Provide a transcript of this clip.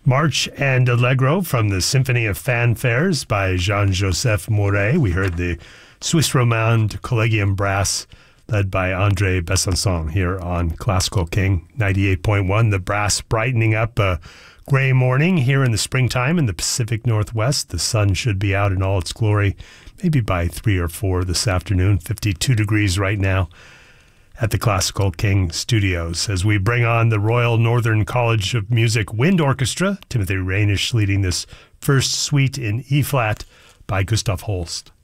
March and Allegro from the Symphony of Fanfares by Jean-Joseph Mouret. We heard the Swiss Romande Collegium Brass led by André Besançon here on Classical King 98.1. The brass brightening up a gray morning here in the springtime in the Pacific Northwest. The sun should be out in all its glory, maybe by 3 or 4 this afternoon. 52 degrees right now at the Classical King Studios as we bring on the Royal Northern College of Music Wind Orchestra. Timothy Rainish leading this first suite in E-flat by Gustav Holst.